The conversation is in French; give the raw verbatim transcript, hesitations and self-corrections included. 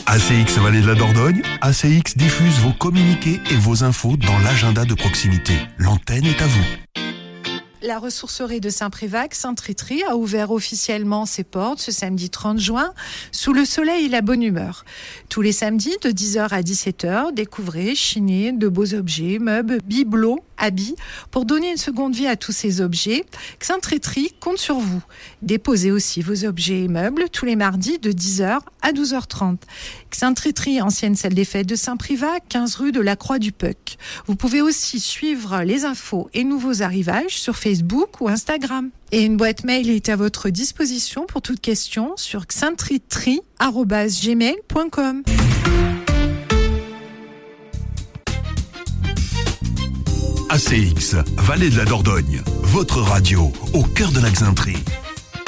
A C X Vallée de la Dordogne, A C X diffuse vos communiqués et vos infos dans l'agenda de proximité. L'antenne est à vous. La ressourcerie de Saint-Prévac, Sainte-Tritry, a ouvert officiellement ses portes ce samedi trente juin, sous le soleil et la bonne humeur. Tous les samedis, de dix heures à dix-sept heures, découvrez, chinez de beaux objets, meubles, bibelots, habits, pour donner une seconde vie à tous ces objets. Sainte-Tritry compte sur vous. Déposez aussi vos objets et meubles tous les mardis de dix heures à douze heures trente. Sainte-Tritry, ancienne salle des fêtes de Saint-Privac, quinze rue de la Croix du Puck. Vous pouvez aussi suivre les infos et nouveaux arrivages sur Facebook ou Instagram. Et une boîte mail est à votre disposition pour toute question sur sainte-tritry arobase gmail point com. A C X, Vallée de la Dordogne, votre radio au cœur de la Xainterie.